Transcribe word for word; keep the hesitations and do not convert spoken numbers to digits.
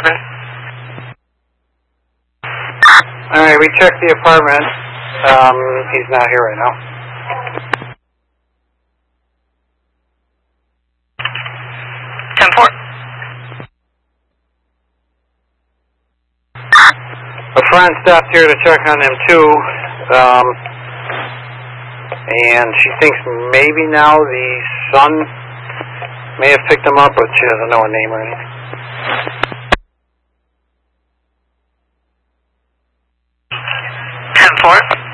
apartment. Alright, we checked the apartment. Um, he's not here right now. ten four. A friend stopped here to check on him too, um, and she thinks maybe now the son may have picked him up, but she doesn't know a name or anything. ten four.